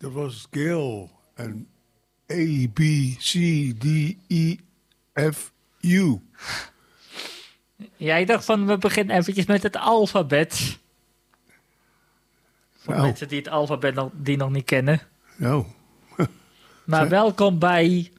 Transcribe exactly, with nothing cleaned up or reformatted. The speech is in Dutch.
dat was Gail. En A, B, C, D, E, F, U. Jij dacht van, we beginnen eventjes met het alfabet. Voor Nou. mensen die het alfabet nog, die nog niet kennen. Nou. Maar Zeg. welkom bij